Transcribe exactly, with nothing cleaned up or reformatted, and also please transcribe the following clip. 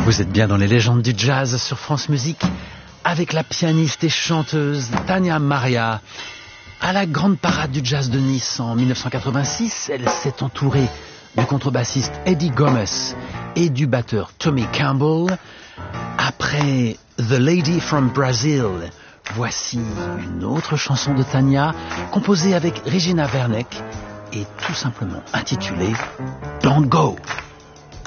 Vous êtes bien dans les légendes du jazz sur France Musique avec la pianiste et chanteuse Tania Maria. À la grande parade du jazz de Nice en mille neuf cent quatre-vingt-six, elle s'est entourée du contrebassiste Eddie Gomez et du batteur Tommy Campbell. Après The Lady from Brazil, voici une autre chanson de Tania composée avec Regina Verneck et tout simplement intitulée Don't Go.